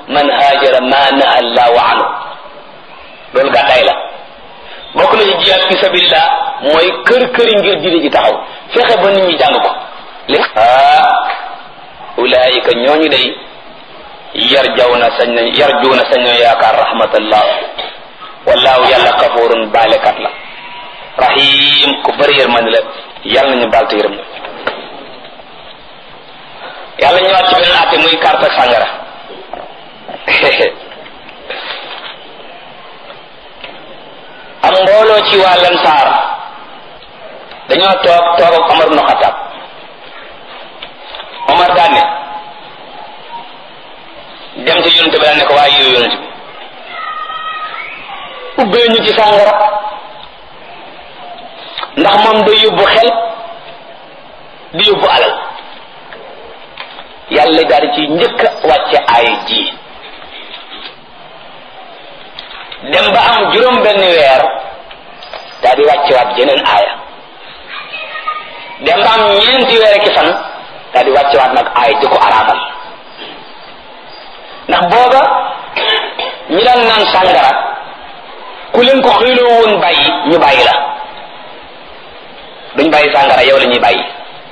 man haajara ma naha allahu anhu loolu gàddaay la. bokk na ci jihaad fi sabilillah mooy kër ngir diine ji taxaw fexe ba nit ñi jàng ko ulaayika ñooñu day yarjuuna sañ na yaakaar rahmatallah wallahu yàlla xafuurun baalekat la rahim ku bëri yërmande la yàlla nañu baal te yërëm na. yàlla ñëwaat ci beneen àtte muy carte ak sàngara am mbooloo ci waa Lansaar dañoo toog ak Omar ibn Khattab. Omar daan ne dem ci yonent bi daan ne ko waaye yow yonent bi ubbee ñu ci sàngara ndax moom day yóbbu xel di yóbbu alal. yàlla daal di ci njëkk a wàcce aay ji dem ba am juróom benn weer daal di wàcce waat jeneen aaya dem ba am ñeenti weer ki fan daal di wàcce waat nag aay di ko araamal ndax booba ñi daan naan sàngara ku leen ko xëyloo woon bàyyi ñu bàyyi la duñ bàyyi sàngara yow la ñuy bàyyi.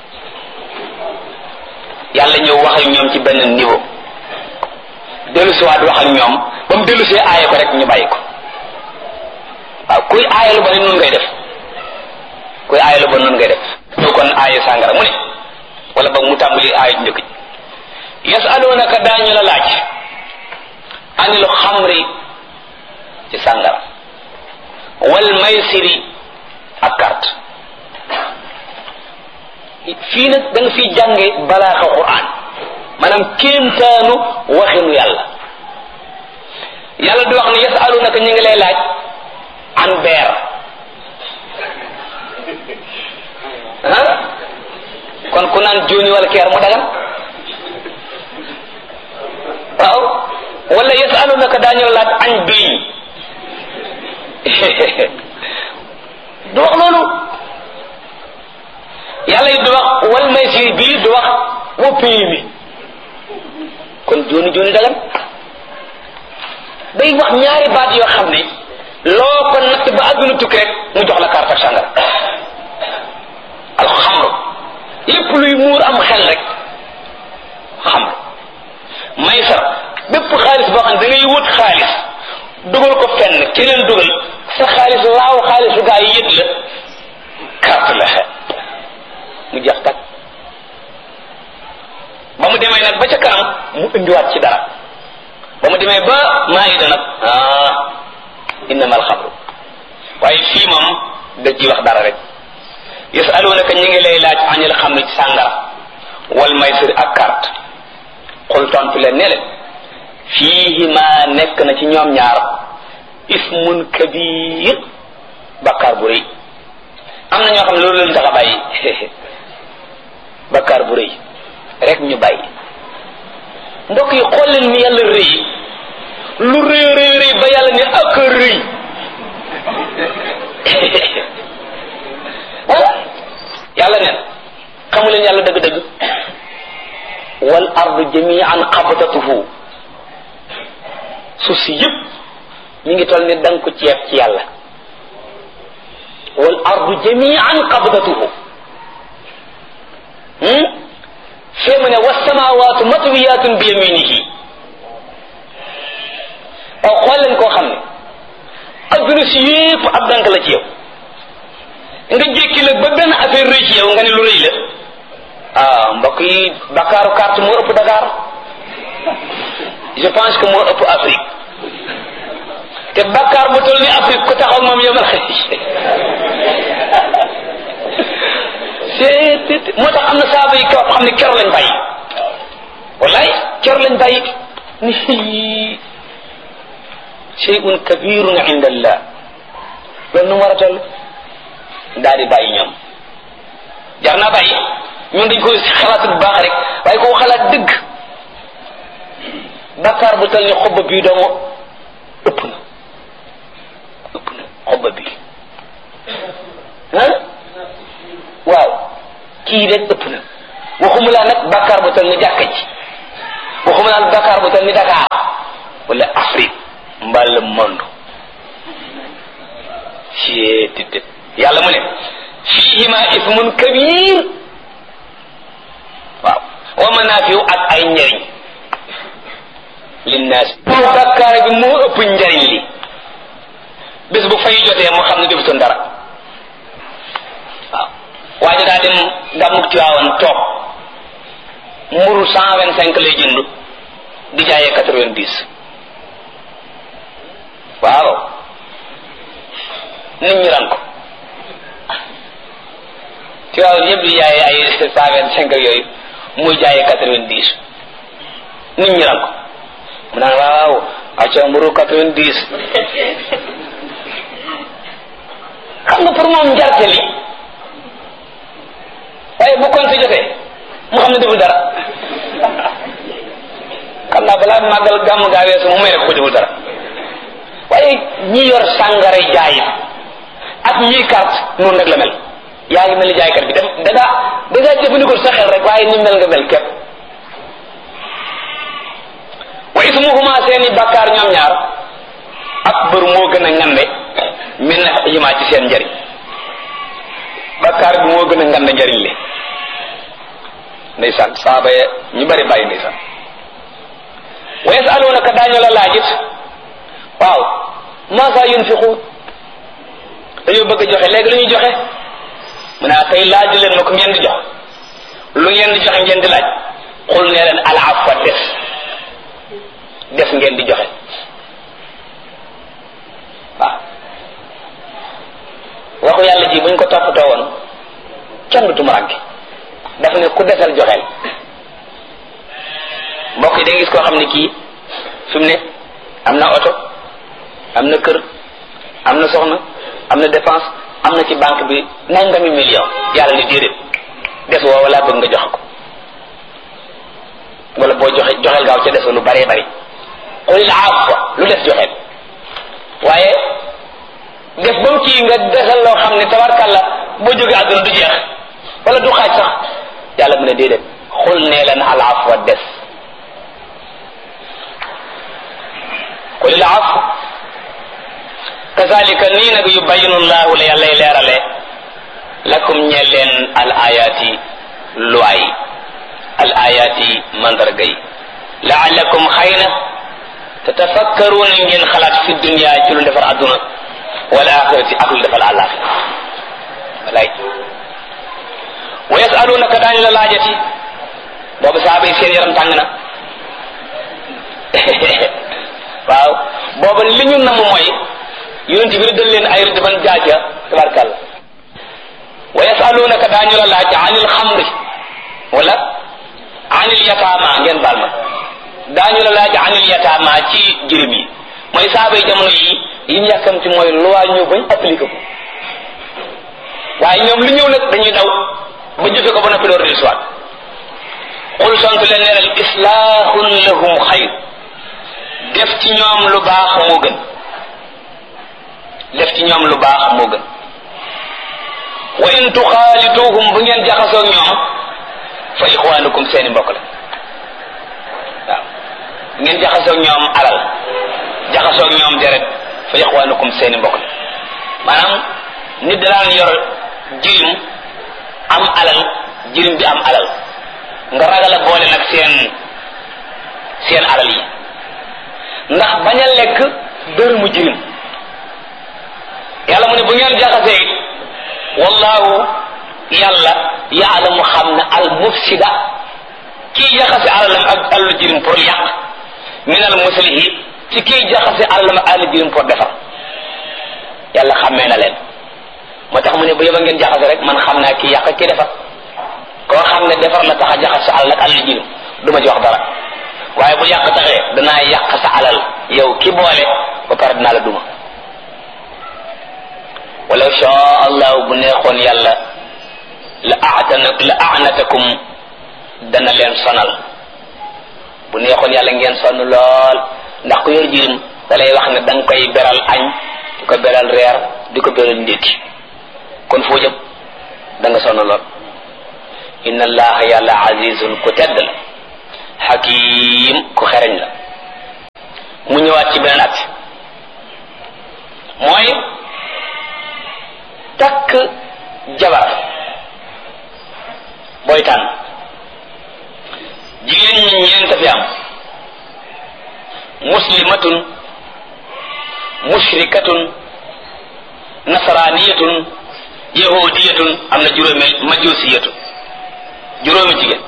yàlla ñëw wax ak ñoom ci benn niveau dellusiwaat wax ak ñoom ba mu dellusee aaye ko rek ñu bàyyi ko. waaw kuy aaye lu ba ne noonu ngay def kuy aaye lu ba noonu ngay def ñu kon aaye sàngara mu ne wala ba mu tàmbali aaye njëkk ji yasalunaka daañu la laaj anil xamri ci sàngara wal maysiri ak carte. fii nag da nga fiy jànge balaaxa Qur'an maanaam kéemtaanu waxinu yàlla. yàlla du wax ne yasalunaka ñu ngi lay laaj an beer kon ku naan jooni wala keer mu dagan waaw wala yasalunaka daañu la laaj an biiñ du wax loolu. yàlla yi du wax wal maysir bii du wax woppi mi kon jooni dagan day wax ñaari baat yoo xam ne loo ko natt ba àdduna tukki rek mu jox la carte ak sàngara. alxamru lépp luy muur am xel rek xamru. maysar bépp xaalis boo xam ne da ngay wut xaalis dugal ko fenn keneen dugal sa xaalis laaw xaalisu gaa yi yët la carte la mu jeex tag ba mu demee nag ba ca kanam mu indiwaat ci dara ba mu demee ba maayida nag innama alxamru waaye fii moom da ci wax dara rek yasalunaka ñi ngi lay laaj anil xamri ci sàngara wal maysir ak carte xul tontu leen ne leen fiihima nekk na ci ñoom ñaar ismun kabir bakkaar bu rëy. am na ñoo xam ne loolu leen tax a bàyyi bakkaar bu rëy rek ñu bàyyi. mbokk yi xool leen ni yàlla rëy lu rëy ba yàlla ne ak rëy yàlla neen xamu leen yàlla dëgg-dëgg wal ardu jami'an qabdatuhu suuf si yëpp mi ngi toll ni danga ko ceeb ci yàlla. wal ardu jami'an qabdatuhu fee mu ne wassamaawaatu matwiyatun bi yaminihi. waaw xool leen koo xam ne adduna si yépp ab dank la ci yow nga jékki la ba benn affaire rëy ci yow nga ne lu rëy la. mbokk yi Dakaaru carte moo ëpp Dakar je pense que moo ëpp Afrique te Dakar bu toll ni Afrique ku taxaw moom yomal xëy moo tax am na saaba yi kaw xam ne keroog lañ bàyyi wallaay keroog lañ bàyyi ni shay'un kabirun inda Allah loolu nu mu war a toll daal di bàyyi ñoom jar naa bàyyi ñun dañ koy xalaat bu baax rek waaye koo xalaat dëgg bakkaar bu toll ni xob bii doomu ëpp na xob bi waaw kii rek ëpp na waxuma laa nag bakkaar bu toll ni jàkka ji waxuma laa bakkaar bu toll ni Dakar le monde ci tite yàlla mu ne fiihima ismun kabir waaw wa manaafiu ak ay njariñ linnaas bakkaar bi moo ëpp njariñ li bés bu fay jotee mu xam ne defutoon dara waaw waaye daa dem gàmmug Tiwaawan toog mburu 125 lay jënd di jaayee 90 waaw nit ñi ran ko Tiwaawan yëpp di jaayee ay 125 yooyu muy jaayee 90 nit ñi ran ko mu naan waaw acca mburu 90 xam nga pour moom njarte li waaye bu kon si jotee mu xam ne deful dara xam naa balaa màggal gàmm gaa weesu mu may rek ko deful dara waaye ñi yor sàngara jaayit ak ñiy carte noonu rek la mel yaa ngi mel ni jaaykat bi da ngaa jëfandikoo sa xel rek waaye ni mel nga mel képp wa ismuhuma seeni bakkaar ñoom ñaar akbar moo gën a ngande min himaa ci seen njariñ bakkaar bi moo gën a ngande njariñ li ndeysaan saaba ya ñu bari bàyyi ndeysaan wa yasalunaka daañu la laajit waaw maasa yunfiqun dañoo bëgg a joxe léegi lu ñuy joxe mu ne tey laaj leen ma ko ngeen di jox lu ngeen di joxe ngeen di laaj xul ne leen al afwa def ngeen di joxe waaw waxu yàlla ji buñ ko toppatoo woon kenn du tumuranke daf ne ku desal joxeel mbokk yi da nga gis koo xam ne kii fi mu ne am na oto am na kër am na soxna am na dépense am na ci banque bi nangami million yàlla ni déedéet des woo wala bëgg nga joxe ko wala boo joxeel gaaw ca des lu baree bari qulil afwa lu des joxeel waaye def ba mu kii nga desal loo xam ne tabarkàlla boo jógee àdduna du jeex wala du xaaj sax yàlla mu ne déedéet xul nee leen al afwa des qulil afwa kazalika nii nag yubayinu llahu la yàllay leerale lakum ñeel leen al ayati luwaay al ayati mandarga yi laallakum xëy na tatafakkaruuna ngeen xalaat fi dunya ci lu defar adduna wal axirati ak lu defal àllaaxira walaay wa yasalunaka daañu la laajati boobu saaba yi seen yaram tàng na waaw booba li ñu namm mooy yonent bi dal leen ay rëdd ban jaaja tabarkàlla wa yasalunaka daañu la laaj anil xamri wala anil yataama ngeen baal ma daañu la laaj anil yataama ci jirim yi mooy saaba yi jamono yi ñu yàkkamti mooy loi ñëw bañ appliqué ko waaye ñoom lu ñëw nag dañuy daw ba jëfe ko ba noppi door di soit xul sant leen ne leen islaahun lahum xayr def ci ñoom lu baax moo gën def ci ñoom lu baax moo gën wa in tuxaalituhum bu ngeen jaxasoo ñoom fa ixwaanukum seeni mbokk la waaw ngeen jaxasoo ñoom alal jaxasoo ñoom deret fa ixwaanukum seeni mbokk la maanaam nit daan yor jirim am alal jirim bi am alal nga ragal a boole nag seen alal yi ndax bañ a lekk dërëmu jirim yàlla mu ne bu ngeen jaxasee it wallahu yàlla yaalamu xam ne al mufsida kii jaxase alalam ak alalu jirim pour yàq min al muslihi ci kii jaxase alalam ak alalu jirim pour defar yàlla xàmmee na leen moo tax mu ne bu yóbba ngeen jaxase rek man xam naa kii yàq ak kii defar koo xam ne defar la tax a jaxas sa alal ak alalu jirim du ma ci wax dara waaye bu yàq taxee danaa yàq sa alal yow ki boole ba pare dinaa la duma walaw shaa allah bu neexoon yàlla la a'natakum dana leen sonal bu neexoon yàlla ngeen sonn lool ndax ku yor jirim da lay wax ne da nga koy beral añ di ko beral reer di ko beral ndékki kon foo jëm da nga sonn lool inna allaha yàlla azizun ku tedd la hakim ku xereñ la mu ñëwaat ci beneen at mooy takk jabar booy tànn jigéen ñi ñeent fi am muslimatun mushrikatun nasraniyatun yahudiyatun am na juróomi majusiyatun juróomi jigéen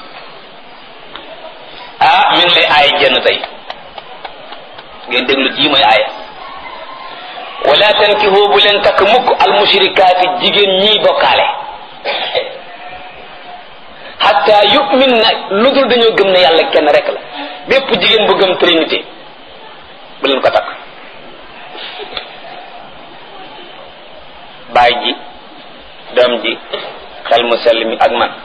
mi ngi lay aaya jenn tey ngeen déglu ji mooy aaya wala tankihu bu leen takk mukk al mushrikaati jigéen ñiy bokkaale hatta yu'min na lu dul dañoo gëm ne yàlla kenn rek la bépp jigéen bu gëm trinité bu leen ko takk baay ji doom ji xel mu sell mi ak man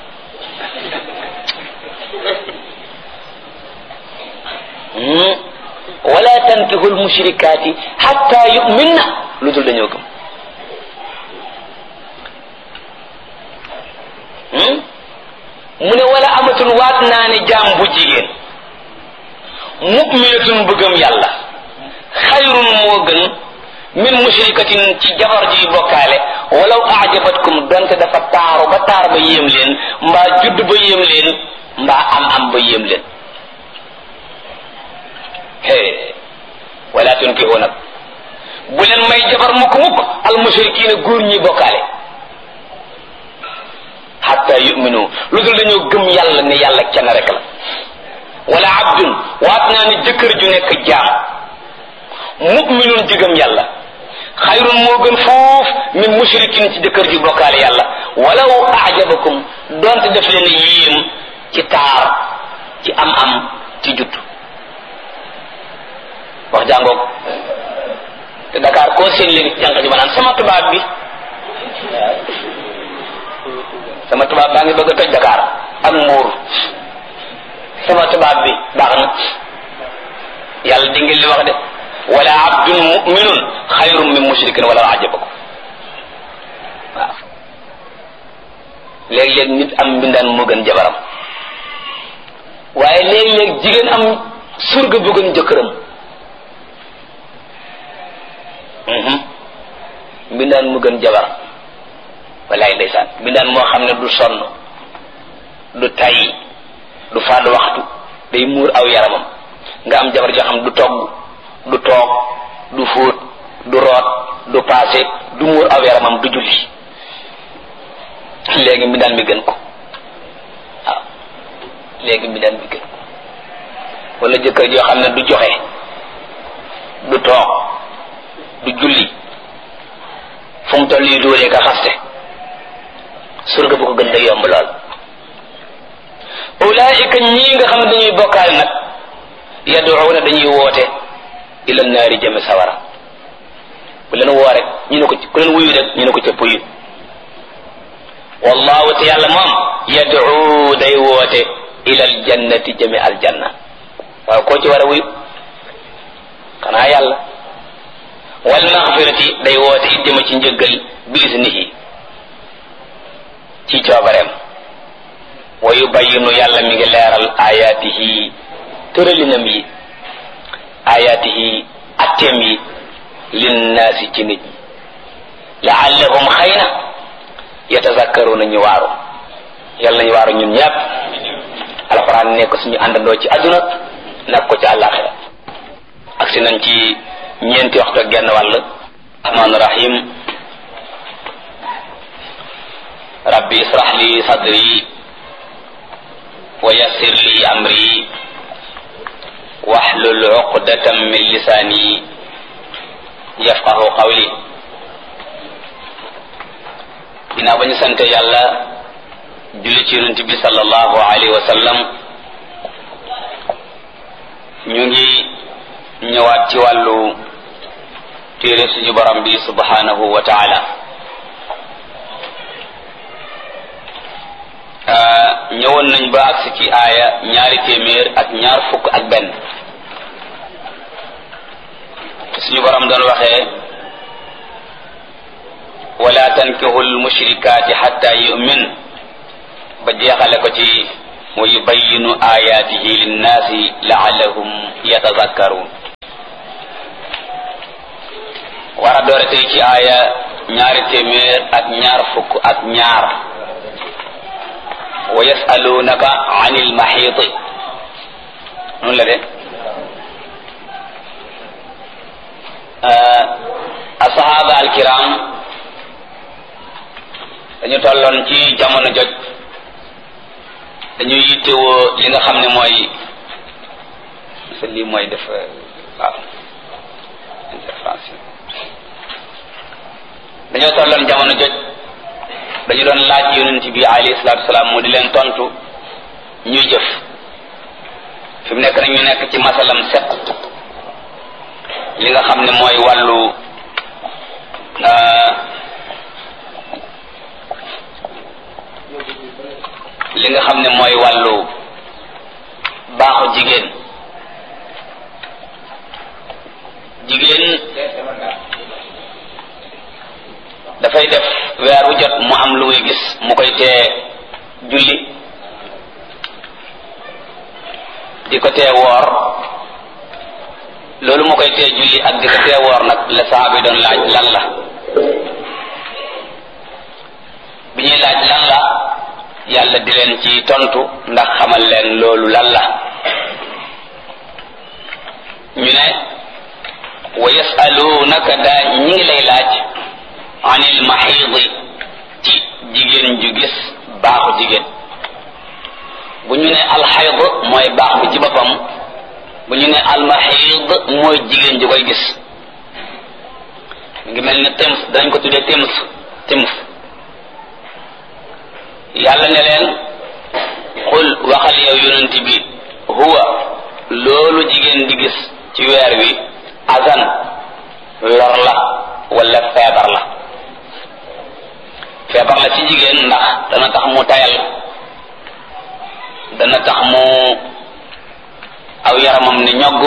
wala tankihul mushrikaati hatta yu'minna lu dul dañoo gëm mu ne wala amatun waat naa ne jaam bu jigéen mu'minatun bu gëm yàlla xayrun moo gën min mushrikatin ci jabar ji bokkaale walaw a'jabatkum donte dafa taaru ba taar ba yéem leen mbaa judd ba yéem leen mbaa am ba yéem leen wala tunkihu nag bu leen may jabar mukk al mushrikiina góor ñi bokkaale hatta yu'minu lu dul dañoo gëm yàlla ne yàlla kenn rek la wala abdun waat naa ne jëkkër ju nekk jaam mu'minun ji gëm yàlla xayrun moo gën foofu min mushrikin ci jëkkër ji bokkaale yàlla walaw a'jabakum donte def leen yéem ci taar ci am ci judd wax jàngoog te Dakar koo seen léegi ci jànq ji ma naan sama tubaab baa ngi bëgg a toj Dakar ak Mbuur sama tubaab bi baax na yàlla di ngeen li wax de wala abdun mu'minun xayrun min mushrikin wala ajabakum waaw léeg-léeg nit am mbindaan moo gën jabaram waaye léeg-léeg jigéen am surga bu gën jëkkëram mbindaan mu gën jabar wallaay ndeysaan mbindaan moo xam ne du sonn du tay du fadd waxtu day muur aw yaramam nga am jabar joo xam du togg du toog du fóot du root du paase du muur aw yaramam du julli léegi mbindaan mi gën ko waaw léegi mbindaan mi gën ko wala jëkkër joo xam ne du joxe du toog du julli fu mu toll yi dóoree ka xaste surga bu ko gën da yomb lool ulaika ñii nga xam ne dañuy bokkaale nag yad'una dañuy woote ila naari jëme sawara bu leen woo rek ñu ne ko ku leen wuyu rek ñu ne ko ca puyu wallahu te yàlla moom yad'u day woote ila aljannati jëme aljanna waaw koo ci war a wuyu xanaa yàlla wal maghfirati day woote it jëme ci njëggal bi isnihi ci coobareem wa yubayyinu yàlla mi ngi leeral ayatihi tëralinam yi ayatihi atteem yi linnaasi ci nit ñi laallahum xëy na yatazakkaruna ñu waaru yàlla nañu waaru ñun ñëpp alxuraan nekk suñu àndandoo ci àdduna nag ko ci àllaaxira ak si nañ ci ñeenti waxtu ak genn wàll rahmaan rahim rabbi israh li sadri wa yassir li amri wahlul uqdatan min lisani yafqahu qawli ginnaaw ba ñu sante yàlla julli ci yonent bi sallallahu alayhi wa sallam ñu ngi ñëwaat ci wàllu téere suñu borom bi subhanahu wa taala ñëwoon nañ ba agsi ci aaya 221 suñu borom doon waxee wala tankihu almushrikati hatta yu'min ba jeexale ko ci wa yubayyinu ayatihi linnaasi la'allahum yatazakkarun war a doore tey ci aaya ñaari téeméer ak ñaar fukk ak ñaar wa yasalunaka anil maxiiti noonu la de asahaba alkiram dañu tolloon ci jamono joj dañuy yittewoo li nga xam ne mooy lii mooy def waaw interférence dañoo tolloon jamono joj dañu doon laaj yonent bi alayhi salaatu wasalaam mu di leen tontu ñuy jëf fi mu nekk nag ñu nekk ci masalam set li nga xam ne mooy wàllu li nga xam ne mooy wàllu baaxu jigéen dafay def weer wu jot mu am lu muy gis mu koy tee julli di ko tee woor loolu mu koy tee julli ak di ko tee woor nag la sahaaba yi doon laaj lan la bi ñuy laaj lan la yàlla di leen ci tontu ndax xamal leen loolu lan la ñu ne wa yasalunaka daa ñi ngi lay laaj anil maxiidi ci jigéen ju gis baaxu jigéen bu ñu ne alxayd mooy baax bi ci boppam bu ñu ne almaxiid mooy jigéen ju koy gis ngi mel ni tems dañ ko tuddee tems yàlla ne leen xul waxal yow yonent bi huwa loolu jigéen di gis ci weer wi azan lor la wala feebar la feebar la ci jigéen ndax dana tax mu tayal dana tax mu aw yaramam ni ñogg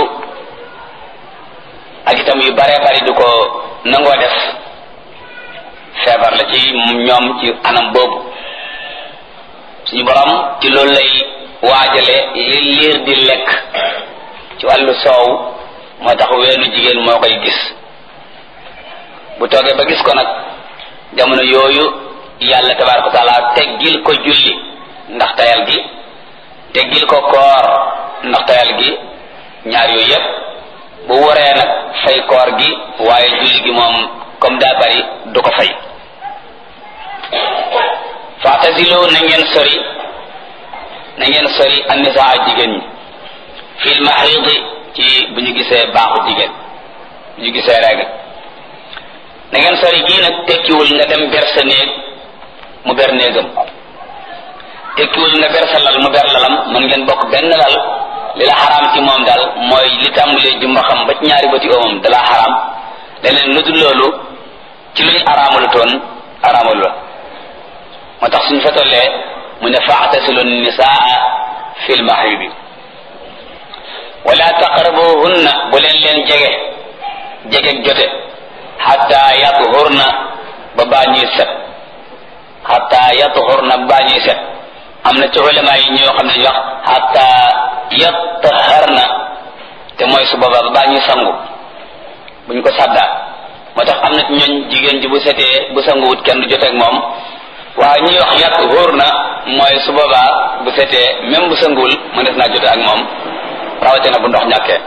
ak itam yu bare bari du ko nangoo def feebar la ci ñoom ci anam boobu suñu borom ci loolu lay waajale li liir di lekk ci wàllu soow moo tax weenu jigéen moo koy gis bu toogee ba gis ko nag jamono yooyu yàlla tabaaraka wa taala teggil ko julli ndax tayal gi teggil ko koor ndax tayal gi ñaar yooyu yépp bu waree nag fay koor gi waaye julli gi moom comme daa bari du ko fay faatasilu na ngeen sori annisaa jigéen ñi fil maxiidi ci bu ñu gisee baaxu jigéen bu ñu gisee règle na ngeen sori gii nag tekkiwul nga dem ber sa néeg mu ber néegam tekkiwul nga ber sa lal mu ber lalam mën ngeen bokk benn lal li la xaraam ci moom daal mooy li tàmbalee jumba xam ba ci ñaari bëti oomam dalaa xaraam leneen lu dul loolu ci luñ araamalu toon araamalu la moo tax suñu fa tollee mu ne fa'tasilu nisaa fil mahidi wala taqrabuhunna bu leen jege jote hatta yathurna ba baa ñuy set hatta yathurna ba baa ñuy set am na ci ulama yi ñoo xam ne ñu wax hatta yataharna te mooy su boobaa ba baa ñuy sangu buñ ko sàddaa moo tax am na ci ñooñ jigéen ji bu setee bu sanguwut kenn du joteeg moom waaye ñuy wax yathurna mooy su boobaa bu setee même bu sanguwul mu des naa jote ak moom rawatina bu ndox ñàkkee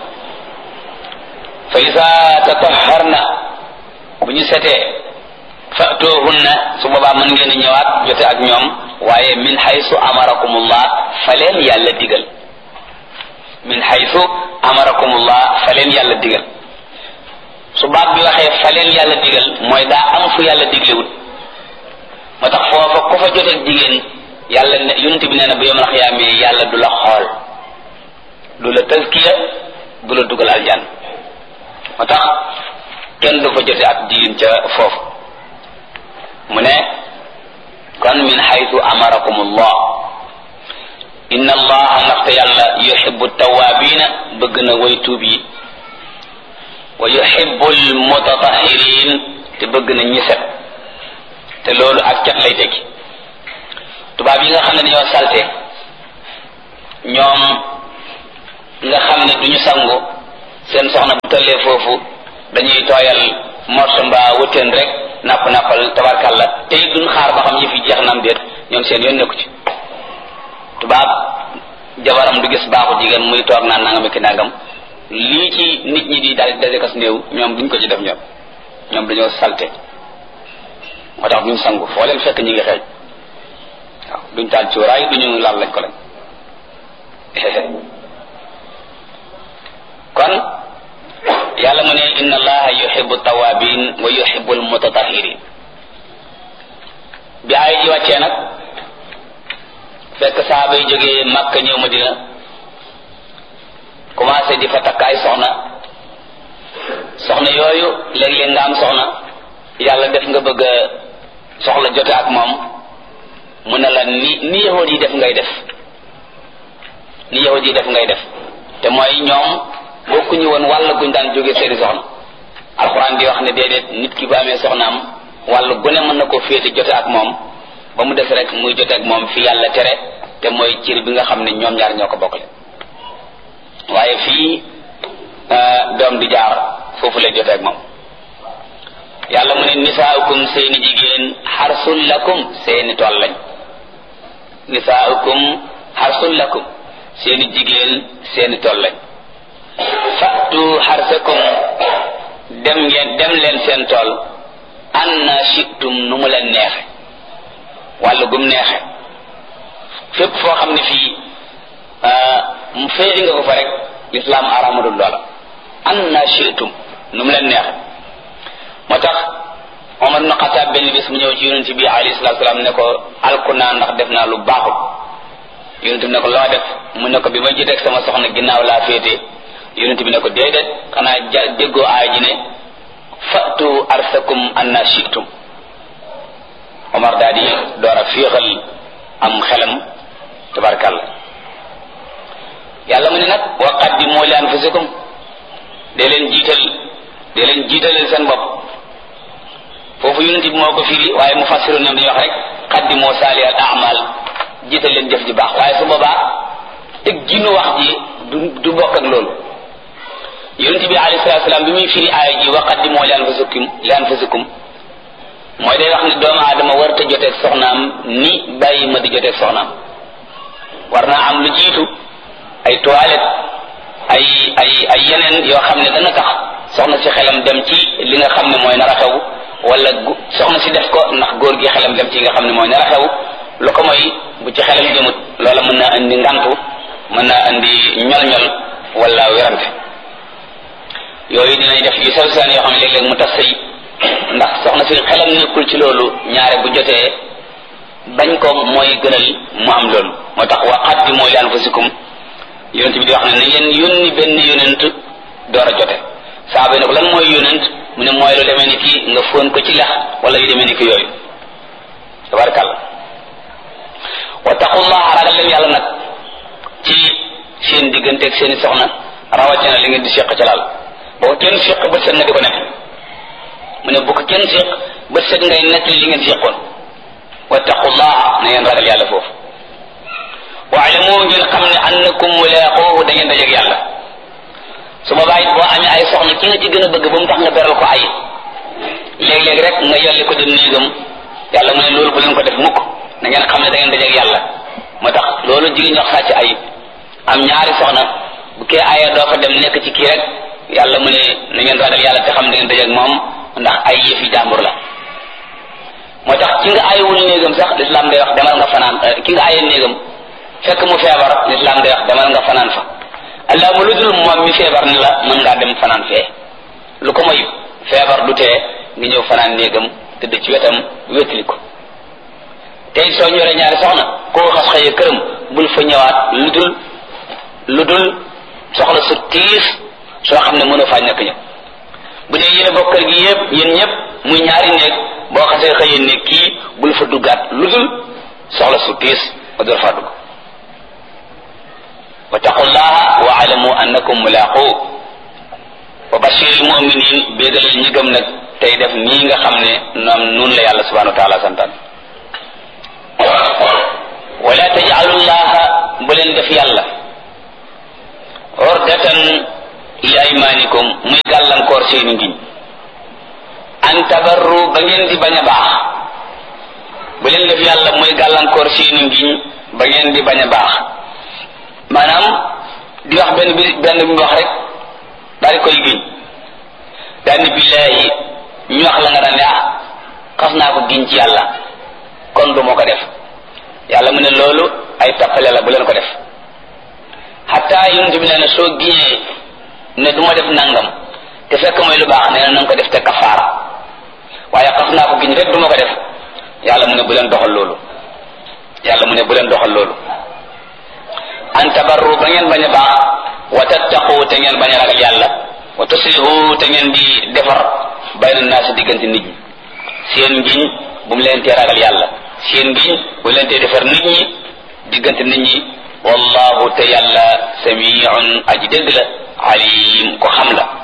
fa isa tataharna bu ñu setee fatuhunna su boobaa mën ngeen ñëwaat jote ak ñoom waaye min haythu amarakumullah fa leen yàlla digal min haythu amarakumullah fa leen yàlla digal su baat bi waxee fa leen yàlla digal mooy daa am fu yàlla diglewut moo tax foofa ku fa joteeg jigéen yàlla ne yonent bi nee na bu yawmal xiyaamee yàlla du la xool du la tazkiya du la dugal aljan moo tax kenn du fa jote ak jigéen ca foofu mu ne kon min haythu amarakumullah inna allaha ndaxte yàlla yuhibbu tawabina bëgg na way tuub yi wa yuhibbu almutatahirin te bëgg na ñi set te loolu ak cat lay tekki tubaab yi nga xam ne dañoo salte ñoom nga xam ne duñu sangu seen soxna bu tollee foofu dañuy tooyal morso mbaa wëteen rek nappal tabarkalla tey duñ xaar ba xam yëf yi jeex na am déet ñoom seen yoon nekku ci. tubaab jabaram du gis baaxu jigéen muy toog naan nangam ak nangam lii ci nit ñi di daal dajekas néew ñoom duñ ko ci def ñoom dañoo salte moo tax duñ sangu foo leen fekk ñi ngi xeeñ waaw duñ taal cuuraay duñu laal lañ ko lañ kon yàlla mu ne inna allaha yuhibbu tawabin wa yuhibbu almutatahirin bi ay ji wàccee nag fekk saaba yi jógee Makka ñëw Madina commencé di fa takk ay soxna yooyu léeg-léeg nga am soxna yàlla def nga bëgg a soxla jote ak moom mu ne la ni yahud yi def ngay def te mooy ñoom bokkuñu woon wàll guñ daan jóge seeni soxna alxuraan di wax ne déedéet nit ki bu amee soxnaam wàll gune mën na ko féete jote ak moom ba mu des rek muy jote ak moom fi yàlla tere te mooy cër bi nga xam ne ñoom ñaar ñoo ko bokkle waaye fii doom di jaar foofu lay jote ak moom yàlla mu ne nisaaukum seeni jigéen xarsul lakum seeni tool lañ nisaaukum xarsul lakum seeni jigéen seeni tool lañ fatu xarsakum dem leen seen tool anna shi'tum nu mu leen neexe wàllu gum neexe fépp foo xam ne fii mu féeri nga ko fa rek lislaam aramadul loola anna shi'tum nu mu leen neexe moo tax Omar ibn Xattaab benn bis mu ñëw ci yonent bi alayhi salaatu salaam ne ko alku naa ndax def naa lu baaxul yonent bi ne ko loo def mu ne ko bi ma jiteeg sama soxna ginnaaw laa féete yonent bi ne ko déedéet xanaa déggoo aay ji ne fatu arsakum anna shi'tum Omar daal di door a féexal am xelam tabarkàlla yàlla mu ne nag wa qaddimu li anfusikum dee leen jiitalal seen bopp foofu yonent bi moo ko firi waaye mu fassiru ñoom dañuy wax rek qaddimu salihal a'mal jiital leen jëf ji baax waaye su boobaa teg jinu wax ji du bokk ak loolu yonent bi alayhi salaatu salaam bi muy firi aaya ji wa qaddimu li anfusikum mooy day wax ne doomu aadama war te joteeg soxnaam ni bàyyi ma di joteeg soxnaam war naa am lu jiitu ay toilette ay yeneen yoo xam ne dana tax soxna si xelam dem ci li nga xam ne mooy nar a xew wala soxna si def ko ndax góor gi xelam dem ci nga xam ne mooy nar a xew lu ko mooy bu ci xelam jëmut loola mën naa indi ngantu mën naa indi ñol-ñol wala werante yooyu dinañ def yu sew saan yoo xam ne léeg-léeg mu tas sëy ndax soxna si xelam nekkul ci loolu ñaare bu jotee bañ ko mooy gënal mu am loolu moo tax wa qaddimu li anfusikum yonent bi di wax ne na ngeen yónni benn yonent door a jote saaba yi ne ko lan mooy yonent mu ne mooy lu demee ni ki nga fóon ko ci lex wala yu demee ni ki yooyu tabarakàllah wa taqullaha ragal leen yàlla nag ci seen digganteeg seeni soxna rawatina li ngeen di seq ca laal boo kenn seq bët set nga di ko nekk mu ne bu ko kenn seq bët set ngay nekk li ngeen seqoon wa taqullaha na ngeen ragal yàlla foofu waalamu ngeen xam ne annakum mulaaquuhu da ngeen dajeeg yàlla su boobaa it boo amee ay soxna ki nga ci gën a bëgg ba mu tax nga beral ko ay léeg-léeg rek nga yolli ko dem néegam yàlla mu ne loolu bu leen ko def mukk na ngeen xam ne da ngeen dajeeg yàlla moo tax loolu jigéen ñox sàcc ay am ñaari soxna bu kee aya doo fa dem nekk ci kii rek yàlla mu ne na ngeen ragal yàlla te xam da ngeen dajeeg moom ndax ay yëfi jàmbur la moo tax ki nga ayewul néegam sax lislaam day wax demal nga fanaan ki nga ayee néegam fekk mu feebar lislaam day wax demal nga fanaan fa allah mu lu dul moom mi feebar ni la mën ngaa dem fanaan fee lu ko moy feebar du tee nga ñëw fanaan néegam tëdd ci wetam wétali ko tey soo ñoree ñaari soxna koo xas xëyee këram bul fa ñëwaat lu dul soxla su tiis soo xam ne mënoo faa ñàkk ñëw bu dee yéen a bokk kër gi yëpp yéen ñëpp muy ñaari néeg boo xasee xëyee néeg kii bul fa duggaat lu dul soxla su tiis ba door faa dugg wattaqullaha wa alamu annakum mulaqu wa bashiril mu'minin béegalal ñi gëm nag tey def nii nga xam ne noonu la yàlla subhanahu wa taala santaan wala taj'alullaha bu leen def yàlla ordatan li aymanikum muy gàllankoor seeni ngiñ an tabarru ba ngeen di bañ a baax bu leen def yàlla muy gàllankoor seeni ngiñ ba ngeen di bañ a baax maanaam di wax benn bi wax rek daal di koy giñ daal ni billaahi ñu wax la nga daan ne xas naa ko giñ ci yàlla kon du moo ko def yàlla mu ne loolu ay tappale la bu leen ko def xataa yonent bi nee na soo giñee ne du ma def nangam te fekk mooy lu baax nee na nanga ko def te kafaara waaye xas naa ko giñ rek du ma ko def yàlla mu ne bu leen doxal loolu yàlla mu ne bu leen doxal loolu an tabarru ba ngeen bañ a baax wa tattaqu te ngeen bañ a ragal yàlla wa tuslihu te ngeen di defar bayna naasi diggante nit ñi seen ngiñ bu mu leen tee ragal yàlla seen ngiñ bu mu leen tee defar nit ñi diggante nit ñi wallahu te yàlla samiun aji dégg la alim ko xam la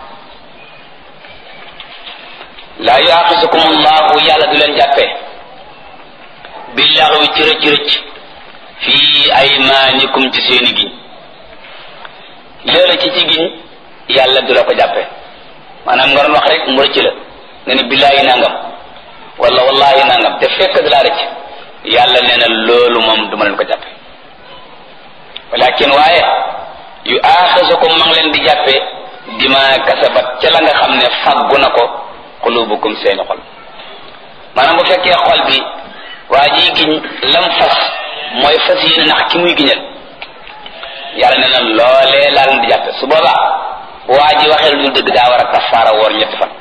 laa yuaxisukum allahu yàlla du leen jàppee billaxwi ci rëcc rëcc fii aymaanikum ci seeni giñ léeg-la ci giñ yàlla du la ko jàppe maanaam nga doon wax rek mu rëcc la nga ne billaahi nangam wala wallahi nangam te fekk da laa rëcc yàlla nee na loolu moom du ma leen ko jàppe walakin waaye yu aaxisukum ma ngi leen di jàppe dima kasabat ca la nga xam ne faggu na ko qulubukum seeni xol maanaam bu fekkee xol bi waa ji giñ lam fas mooy fas yéene nax ki muy giñal yàlla nee na loolee laa leen di jàppe su boobaa waa ji waxee lu dëgg daa war a kafaara woor ñetti fan